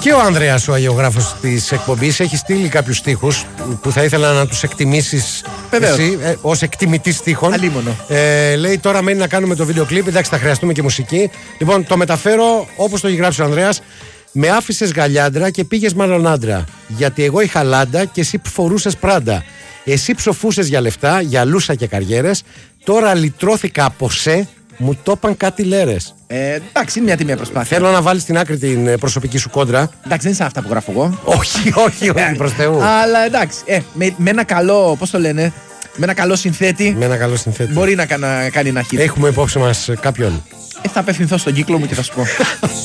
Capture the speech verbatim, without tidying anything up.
Και ο Ανδρέας, ο αγιογράφος της εκπομπής, έχει στείλει κάποιους στίχους που θα ήθελα να τους εκτιμήσεις εσύ ε, ως εκτιμητής στίχων. Αλίμονο. Ε, λέει τώρα μένει να κάνουμε το βίντεο κλιπ. Εντάξει, θα χρειαστούμε και μουσική. Λοιπόν, το μεταφέρω όπως το έχει γράψει ο Ανδρέας. Με άφησες γαλιάντρα και πήγες μάλλον άντρα. Γιατί εγώ είχα λάντα και εσύ φορούσες πράντα. Εσύ ψοφούσες για λεφτά, για λούσα και καριέρες. Τώρα λυτρώθηκα από σε. Μου το είπαν κάτι λέρες. Ε, εντάξει, είναι μια τιμή προσπάθεια. Θέλω να βάλεις στην άκρη την προσωπική σου κόντρα. Εντάξει, δεν είναι σαν αυτά που γράφω εγώ. Όχι, όχι, όχι, προς Θεού. Αλλά εντάξει, ε, με, με ένα καλό, πώς το λένε, με ένα καλό συνθέτη. Με ένα καλό συνθέτη. Μπορεί να, να κάνει ένα hit. Έχουμε υπόψη μας κάποιον. Ε, θα απευθυνθώ στον κύκλο μου και θα σου πω.